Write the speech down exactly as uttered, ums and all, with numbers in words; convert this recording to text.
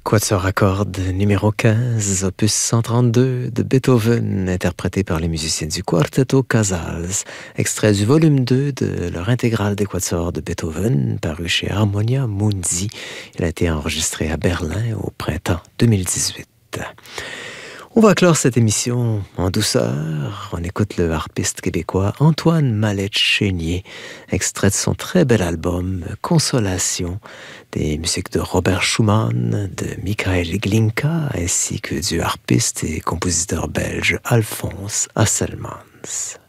Quatuor à cordes numéro quinze, opus cent trente-deux de Beethoven, interprété par les musiciens du Quartetto Casals, extrait du volume deux de leur intégrale des quatuors de Beethoven, paru chez Harmonia Mundi. Il a été enregistré à Berlin au printemps deux mille dix-huit. On va clore cette émission en douceur. On écoute le harpiste québécois Antoine Mallette-Chénier, extrait de son très bel album Consolation, des musiques de Robert Schumann, de Michael Glinka, ainsi que du harpiste et compositeur belge Alphonse Hasselmans.